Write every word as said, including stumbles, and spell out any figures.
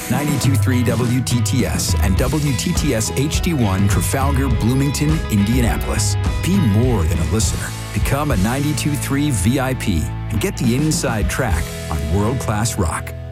ninety-two point three W T T S and W T T S H D one Trafalgar, Bloomington, Indianapolis. Be more than a listener. Become a ninety-two point three V I P and get the inside track on world-class rock.